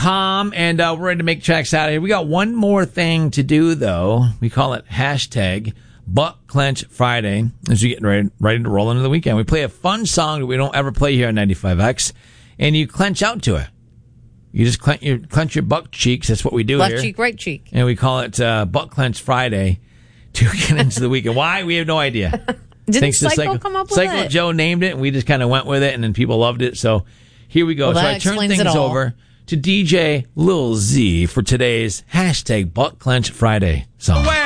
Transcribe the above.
And we're ready to make tracks out of here. We got one more thing to do, though. We call it hashtag Butt Clench Friday as we get ready to roll into the weekend. We play a fun song that we don't ever play here on 95X, and you clench out to it. You just clench your butt cheeks. That's what we do Left here. Left cheek, right cheek. And we call it Butt Clench Friday to get into the weekend. Why? We have no idea. Didn't Psycho come up with it? Psycho Joe named it, and we just kind of went with it, and then people loved it. So here we go. Well, so I turn things over to DJ Lil Z for today's hashtag Butt Clench Friday song.